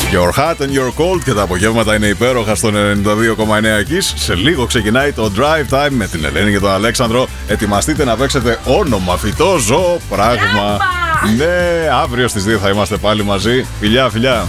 Your hot and your cold και τα απογεύματα είναι υπέροχα στο 92,9 Kiss. Σε λίγο ξεκινάει το Drive Time με την Ελένη και τον Αλέξανδρο. Ετοιμαστείτε να παίξετε όνομα, φυτό, ζώο, πράγμα. Ναι, αύριο στις 2 θα είμαστε πάλι μαζί. Φιλιά, φιλιά.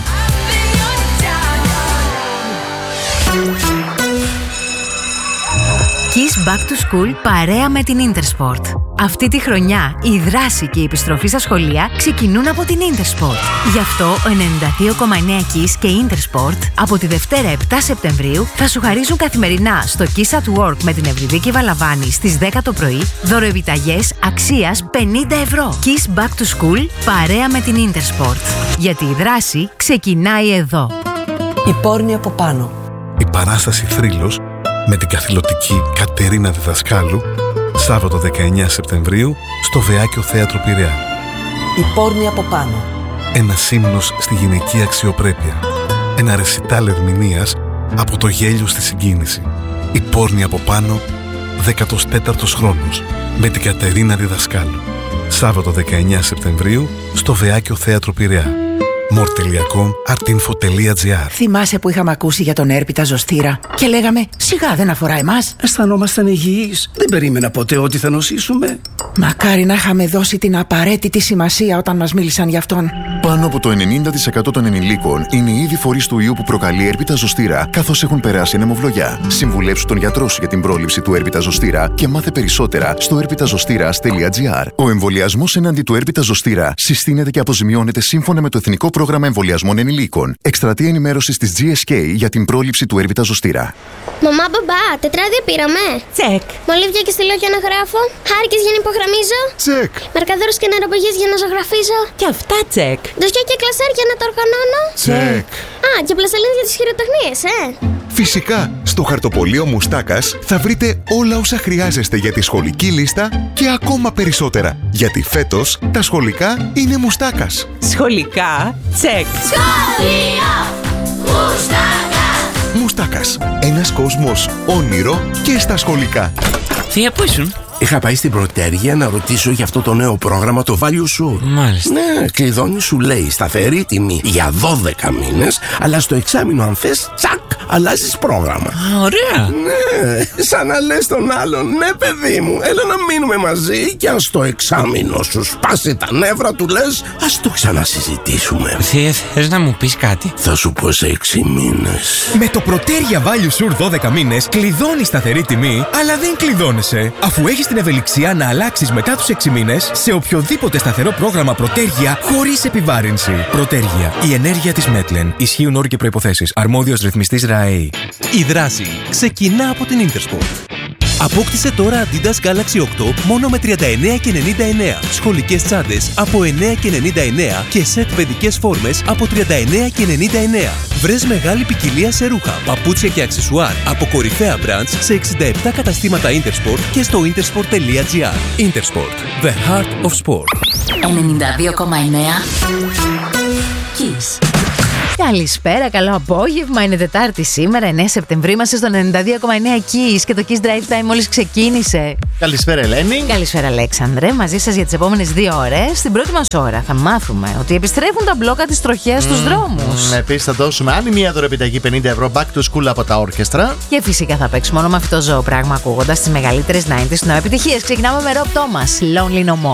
Kiss Back to School παρέα με την Intersport. Αυτή τη χρονιά η δράση και η επιστροφή στα σχολεία ξεκινούν από την Intersport. Γι' αυτό ο 92,9 Kiss και η Intersport από τη Δευτέρα 7 Σεπτεμβρίου θα σου χαρίζουν καθημερινά στο Kiss at Work με την Ευρυδίκη Βαλαβάνη στις 10 το πρωί δωροεπιταγές αξίας 50 ευρώ. Kiss Back to School παρέα με την Intersport. Γιατί η δράση ξεκινάει εδώ. Η πόρνη από πάνω. Η παράσταση Θρύλος με την καθηλωτική Κατερίνα Διδασκάλου Σάββατο 19 Σεπτεμβρίου στο Βεάκιο Θέατρο Πειραιά. Η πόρνη από πάνω. Ένας ύμνος στη γυναική αξιοπρέπεια. Ένα ρεσιτάλ ερμηνείας από το γέλιο στη συγκίνηση. Η πόρνη από πάνω, 14ος χρόνος με την Κατερίνα Διδασκάλου. Σάββατο 19 Σεπτεμβρίου στο Βεάκιο Θέατρο Πειραιά. more.com.artinfo.gr. Θυμάσαι που είχαμε ακούσει για τον έρπιτα ζωστήρα και λέγαμε σιγά δεν αφορά εμάς. Αισθανόμασταν υγιείς. Δεν περίμενα ποτέ ότι θα νοσήσουμε. Μακάρι να είχαμε δώσει την απαραίτητη σημασία όταν μας μίλησαν γι' αυτόν. Πάνω από το 90% των ενηλίκων είναι ήδη φορείς του ιού που προκαλεί έρπιτα ζωστήρα, καθώς έχουν περάσει ανεμοβλογιά. Συμβουλέψου τον γιατρό σου για την πρόληψη του έρπιτα ζωστήρα και μάθε περισσότερα στο erpitazostira.gr. Ο εμβολιασμός εναντί του έρπιτα ζωστήρα συστήνεται και αποζημιώνεται σύμφωνα με το Εθνικό Πρόγραμμα Εμβολιασμών Ενηλίκων. Εκστρατεία ενημέρωσης της GSK για την πρόληψη του έρπιτα ζωστήρα. Μαμά, μπαμπά, τετράδια πήραμε. Τσεκ. Μολύβια και στυλό για να γράφω. Χάρηκες για να υπογραμμίζω. Τσεκ. Μαρκαδόρους και νεροπαγίες για να ζωγραφίζω. Και αυτά τσεκ. Ντοσιά και κλασέρ για να τα οργανώνω. Τσεκ. Α, και πλαστελίνες για τις χειροτεχνίες, Φυσικά, στο χαρτοπολείο Μουστάκας θα βρείτε όλα όσα χρειάζεστε για τη σχολική λίστα και ακόμα περισσότερα. Γιατί φέτος τα σχολικά είναι Μουστάκας. Σχολικά τσεκ. Σχολείο Μουστάκας. Μουστάκας. Ένας κόσμος όνειρο και στα σχολικά. Θεία, πού ήσουν? Είχα πάει στην Πρωτέργεια να ρωτήσω για αυτό το νέο πρόγραμμα, το Value Sur. Μάλιστα. Ναι, κλειδώνει, σου λέει σταθερή τιμή για 12 μήνες, αλλά στο εξάμηνο αν θες, τσακ, αλλάζεις πρόγραμμα. Α, ωραία. Ναι, σαν να λες τον άλλον, ναι παιδί μου, έλα να μείνουμε μαζί και αν στο εξάμηνο σου σπάσει τα νεύρα του λες, ας το ξανασυζητήσουμε. Θεία, θες να μου πεις κάτι? Θα σου πω σε 6 μήνες. Με το Πρωτέργεια Value Sur 12 μήνες κλειδώνεις σταθερή τιμή, αλλά δεν κλειδώνεσαι, αφού έχεις την ευελιξία να αλλάξεις μετά τους 6 μήνες σε οποιοδήποτε σταθερό πρόγραμμα Πρωτέργεια χωρίς επιβάρυνση. Πρωτέργεια. Η ενέργεια της Μέτλεν. Ισχύουν όροι και προϋποθέσεις. Αρμόδιος ρυθμιστής ΡΑΕΗ. Η δράση ξεκινά από την Intersport. Απόκτησε τώρα Adidas Galaxy 8 μόνο με 39,99. Σχολικές τσάντες από 9,99 και σετ παιδικές φόρμες από 39,99. Βρες μεγάλη ποικιλία σε ρούχα, παπούτσια και αξεσουάρ από κορυφαία brands σε 67 καταστήματα Intersport και στο intersport.gr. Intersport. The heart of sport. 92,9 Kiss. Καλησπέρα, καλό απόγευμα. Είναι Τετάρτη σήμερα, 9 Σεπτεμβρίου. Είμαστε στο 92,9 Kiss και το Kiss Drive Time μόλις ξεκίνησε. Καλησπέρα, Ελένη. Καλησπέρα, Αλέξανδρε. Μαζί σας για τις επόμενες 2 ώρες. Στην πρώτη μας ώρα θα μάθουμε ότι επιστρέφουν τα μπλόκα της τροχέας στους δρόμους. Επίσης, θα δώσουμε άλλη μία δωρεπιταγή 50 ευρώ back to school από τα όρκεστρα. Και φυσικά θα παίξουμε όνομα φυτό ζώο πράγμα ακούγοντας τις μεγαλύτερες 90s επιτυχίες. Ξεκινάμε με Rob Thomas, Lonely No More.